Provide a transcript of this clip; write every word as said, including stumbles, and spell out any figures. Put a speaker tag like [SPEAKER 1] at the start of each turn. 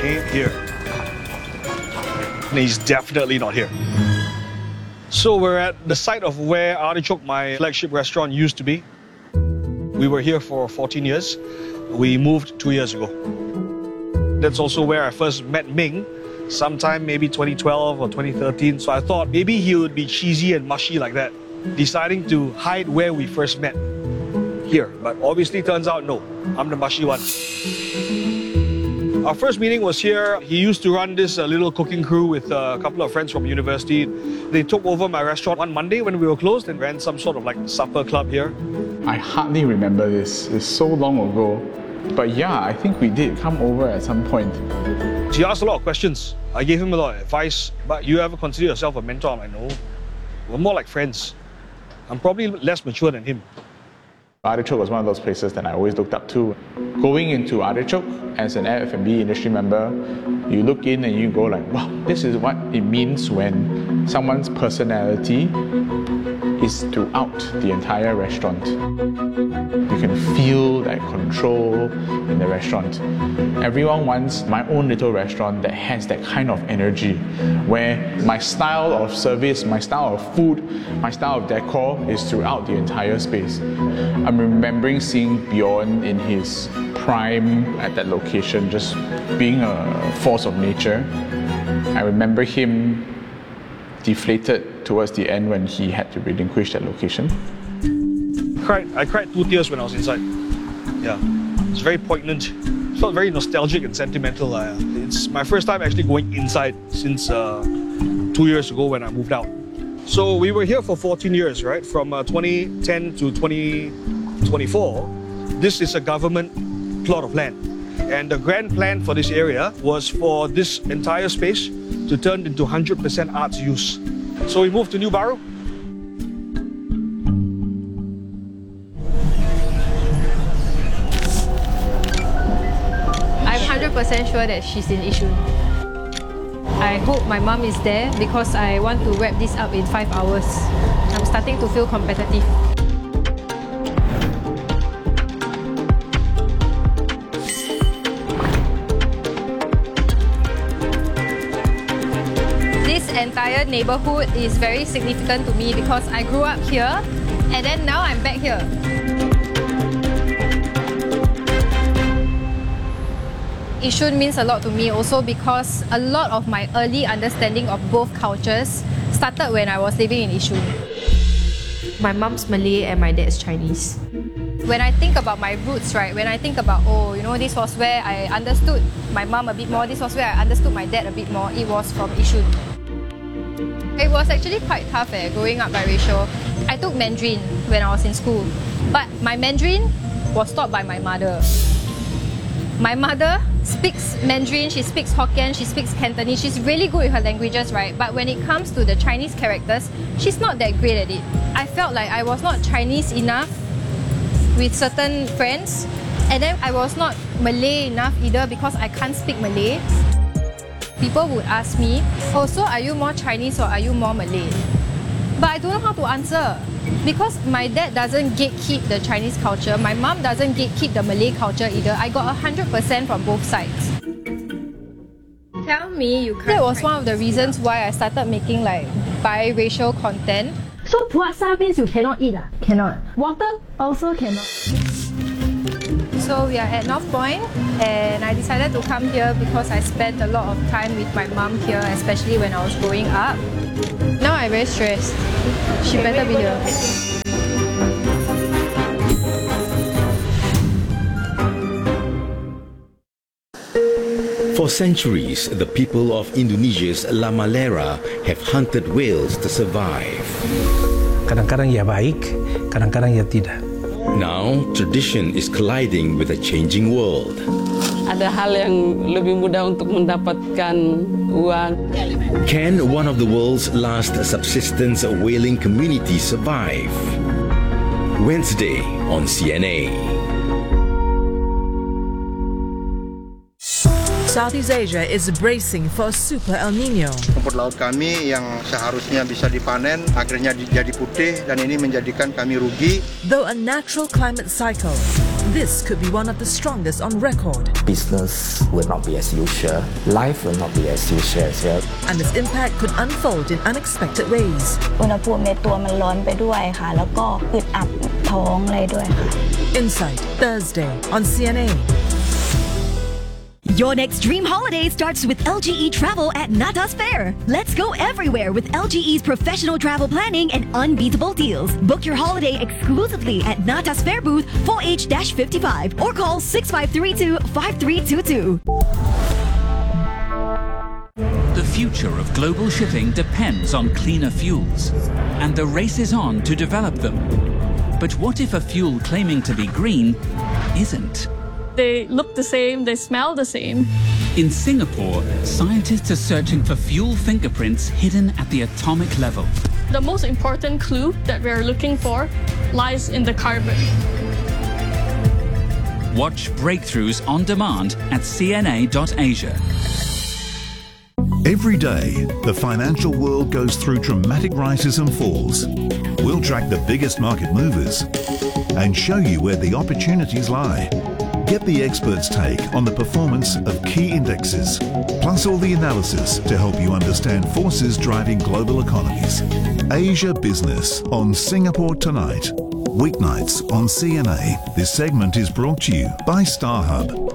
[SPEAKER 1] ain't here. And he's definitely not here. So we're at the site of where Artichoke, my flagship restaurant, used to be. We were here for fourteen years. We moved two years ago. That's also where I first met Ming, sometime maybe twenty twelve or twenty thirteen. So I thought maybe he would be cheesy and mushy like that, deciding to hide where we first met, here. But obviously turns out no, I'm the mushy one. Our first meeting was here. He used to run this uh, little cooking crew with uh, a couple of friends from university. They took over my restaurant one Monday when we were closed and ran some sort of like supper club here.
[SPEAKER 2] I hardly remember this. It's so long ago. But yeah, I think we did come over at some point.
[SPEAKER 1] He asked a lot of questions. I gave him a lot of advice. But you ever consider yourself a mentor? I'm like, no. We're more like friends. I'm probably less mature than him.
[SPEAKER 2] Artichoke was one of those places that I always looked up to. Going into Artichoke as an F and B industry member, you look in and you go like, wow, this is what it means when someone's personality is throughout the entire restaurant. You can feel that control in the restaurant. Everyone wants my own little restaurant that has that kind of energy, where my style of service, my style of food, my style of decor is throughout the entire space. I'm remembering seeing Bjorn in his prime at that location, just being a force of nature. I remember him deflated towards the end when he had to relinquish that location.
[SPEAKER 1] I cried, I cried two tears when I was inside. Yeah, it's very poignant. It felt very nostalgic and sentimental. Uh, it's my first time actually going inside since uh, two years ago when I moved out. So we were here for fourteen years, right? From uh, twenty ten to twenty twenty-four. This is a government plot of land. And the grand plan for this area was for this entire space to turn into one hundred percent arts use. So we moved to New Baru.
[SPEAKER 3] I'm one hundred percent sure that she's in Yishun. I hope my mom is there because I want to wrap this up in five hours. I'm starting to feel competitive. This entire neighborhood is very significant to me because I grew up here and then now I'm back here. Yishun means a lot to me also because a lot of my early understanding of both cultures started when I was living in Yishun.
[SPEAKER 4] My mom's Malay and my dad's Chinese.
[SPEAKER 3] When I think about my roots, right, when I think about, oh, you know, this was where I understood my mom a bit more, this was where I understood my dad a bit more, it was from Yishun. It was actually quite tough eh, growing up biracial. I took Mandarin when I was in school, but my Mandarin was taught by my mother. My mother speaks Mandarin, she speaks Hokkien, she speaks Cantonese, she's really good with her languages, right? But when it comes to the Chinese characters, she's not that great at it. I felt like I was not Chinese enough with certain friends, and then I was not Malay enough either because I can't speak Malay. People would ask me, oh, so are you more Chinese or are you more Malay? But I don't know how to answer. Because my dad doesn't gatekeep the Chinese culture, my mom doesn't gatekeep the Malay culture either. I got one hundred percent from both sides.
[SPEAKER 4] Tell me you can't.
[SPEAKER 3] That was one of the reasons why I started making like biracial content.
[SPEAKER 5] So puasa means you cannot eat ah? Cannot. Water also cannot.
[SPEAKER 3] So we are at North Point and I decided to come here because I spent a lot of time with my mom here, especially when I was growing up. Now I'm very stressed. She better be here.
[SPEAKER 6] For centuries, the people of Indonesia's Lamalera have hunted whales to survive.
[SPEAKER 7] Kadang-kadang ia baik, kadang-kadang ia tidak.
[SPEAKER 6] Now, tradition is colliding with a changing world.
[SPEAKER 8] Ada hal yang lebih mudah untuk mendapatkan uang.
[SPEAKER 6] Can one of the world's last subsistence whaling communities survive? Wednesday on C N A.
[SPEAKER 9] Southeast Asia is bracing for a super El Nino.
[SPEAKER 10] Rumput laut kami yang seharusnya bisa dipanen akhirnya jadi putih dan ini menjadikan kami rugi.
[SPEAKER 9] Though a natural climate cycle, This could be one of the strongest on record.
[SPEAKER 11] Business will not be as usual. Life will not be as usual as well.
[SPEAKER 9] And its impact could unfold in unexpected ways.
[SPEAKER 12] อุณหภูมิในตัวมันร้อนไปด้วยค่ะแล้วก็อึดอัดท้องอะไรด้วยค่ะ
[SPEAKER 9] Insight, Thursday on C N A.
[SPEAKER 13] Your next dream holiday starts with L G E Travel at Natas Fair. Let's go everywhere with L G E's professional travel planning and unbeatable deals. Book your holiday exclusively at Natas Fair booth four H fifty-five or call six five three two, five three two two.
[SPEAKER 14] The future of global shipping depends on cleaner fuels, and the race is on to develop them. But what if a fuel claiming to be green isn't?
[SPEAKER 15] They look the same, they smell the same.
[SPEAKER 14] In Singapore, scientists are searching for fuel fingerprints hidden at the atomic level.
[SPEAKER 15] The most important clue that we're looking for lies in the carbon.
[SPEAKER 14] Watch Breakthroughs on demand at c n a dot asia.
[SPEAKER 16] Every day, the financial world goes through dramatic rises and falls. We'll track the biggest market movers and show you where the opportunities lie. Get the experts' take on the performance of key indexes, plus all the analysis to help you understand forces driving global economies. Asia Business on Singapore Tonight. Weeknights on C N A. This segment is brought to you by StarHub.